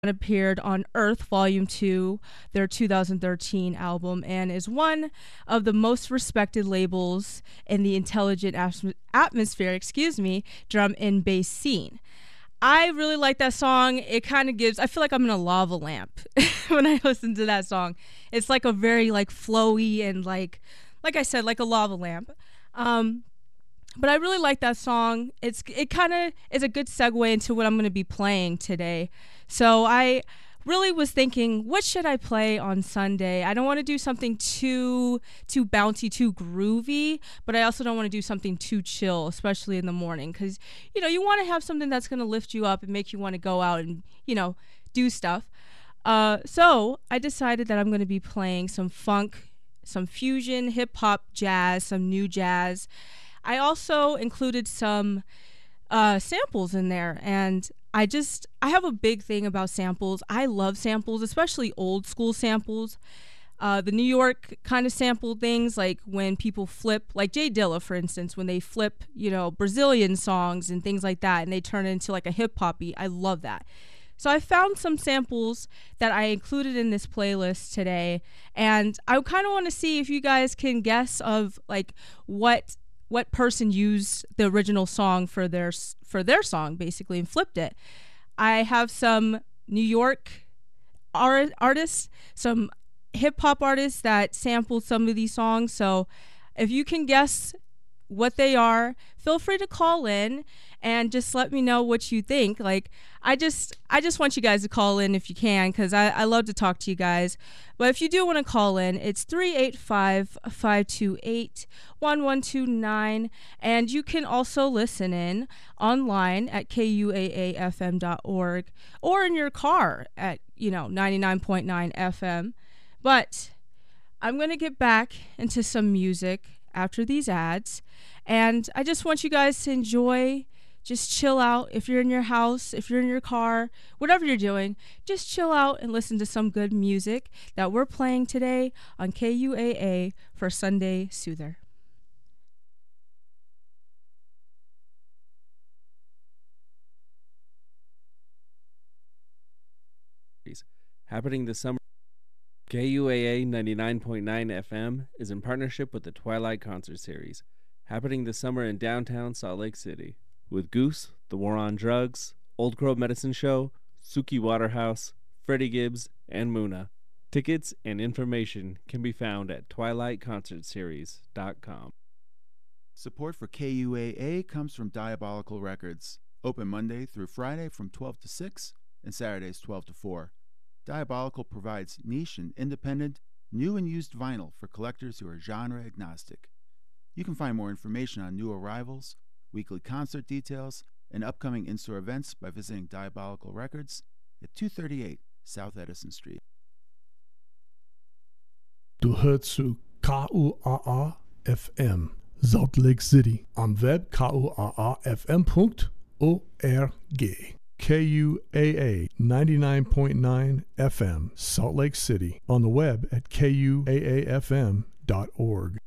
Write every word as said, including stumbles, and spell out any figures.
appeared on Earth Volume two, their two thousand thirteen album, and is one of the most respected labels in the intelligent atm- atmosphere, excuse me, drum and bass scene. I really like that song. It kind of gives, I feel like I'm in a lava lamp when I listen to that song. It's like a very like flowy and like, like I said, like a lava lamp. Um, but I really like that song. It's it kind of is a good segue into what I'm going to be playing today. So I really was thinking, what should I play on Sunday? I don't want to do something too too bouncy, too groovy, but I also don't want to do something too chill, especially in the morning, because you know you want to have something that's going to lift you up and make you want to go out and you know do stuff. Uh, so I decided that I'm going to be playing some funk, some fusion, hip hop, jazz, some new jazz. I also included some uh, samples in there, and I just I have a big thing about samples. I love samples, especially old school samples. Uh, the New York kind of sample things, like when people flip, like Jay Dilla, for instance, when they flip, you know, Brazilian songs and things like that, and they turn it into like a hip hop beat. I love that. So I found some samples that I included in this playlist today, and I kind of want to see if you guys can guess of like what what person used the original song for their for their song basically and flipped it. I have some New York art, artists, some hip hop artists that sampled some of these songs. So if you can guess what they are, feel free to call in and just let me know what you think. Like I just I just want you guys to call in if you can, because I, I love to talk to you guys. But if you do want to call in, it's three eight five, five two eight, one one two nine, and you can also listen in online at K U A A F M dot org or in your car at you know ninety-nine point nine F M. But I'm going to get back into some music after these ads, and I just want you guys to enjoy, just chill out. If you're in your house, if you're in your car, whatever you're doing, just chill out and listen to some good music that we're playing today on K U A A for Sunday Soother. Happening this summer, K U A A ninety-nine point nine F M is in partnership with the Twilight Concert Series, happening this summer in downtown Salt Lake City, with Goose, The War on Drugs, Old Crow Medicine Show, Suki Waterhouse, Freddie Gibbs, and Muna. Tickets and information can be found at twilight concert series dot com. Support for K U A A comes from Diabolical Records, open Monday through Friday from twelve to six and Saturdays twelve to four. Diabolical provides niche and independent, new and used vinyl for collectors who are genre agnostic. You can find more information on new arrivals, weekly concert details, and upcoming in-store events by visiting Diabolical Records at two thirty-eight South Edison Street. Du hörst zu K U A A F M, Salt Lake City, am Web K U A A F M dot org. K U A A ninety-nine point nine F M, Salt Lake City, on the web at K U A A F M dot org.